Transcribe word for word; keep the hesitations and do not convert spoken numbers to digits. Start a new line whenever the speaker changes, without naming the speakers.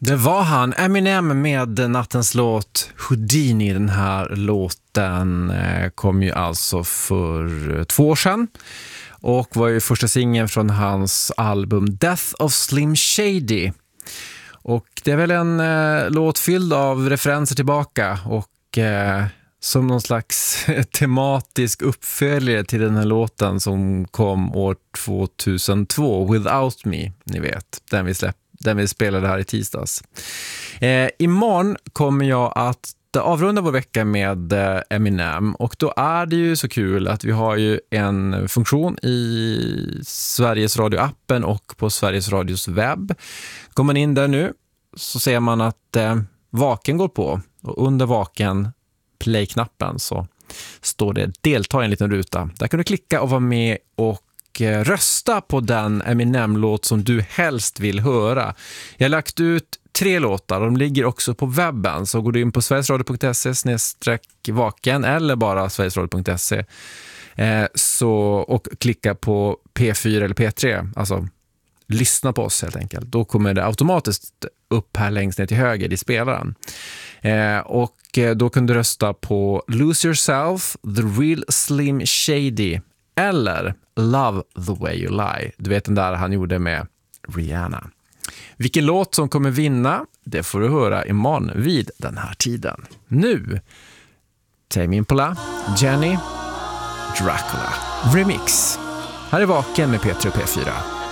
Det var han, Eminem med nattens låt Houdini. Den här låten kom ju alltså för två år sedan och var ju första singeln från hans album Death of Slim Shady. Och det är väl en eh, låt fylld av referenser tillbaka och eh, som någon slags tematisk uppföljare till den här låten som kom år tvåtusentvå, Without Me, ni vet, den vi släppte. Den vi spelade här i tisdags. Eh, imorgon kommer jag att avrunda vår vecka med eh, Eminem. Och då är det ju så kul att vi har ju en funktion i Sveriges Radio-appen och på Sveriges Radios webb. Går man in där nu så ser man att eh, vaken går på. Och under vaken play-knappen så står det delta i en liten ruta. Där kan du klicka och vara med och rösta på den Eminem-låt som du helst vill höra. Jag har lagt ut tre låtar och de ligger också på webben. Så går du in på sverigesradio punkt se snedstreck vaken eller bara sverigesradio punkt se eh, så, och klicka på P fyra eller P tre. Alltså lyssna på oss helt enkelt. Då kommer det automatiskt upp här längst ner till höger i spelaren. Eh, och då kan du rösta på Lose Yourself, The Real Slim Shady eller Love the Way You Lie. Du vet den där han gjorde med Rihanna. Vilken låt som kommer vinna, det får du höra imorgon vid den här tiden. Nu, Tame Impala, Jenny, Dracula Remix. Här är Vaken med P tre och P fyra.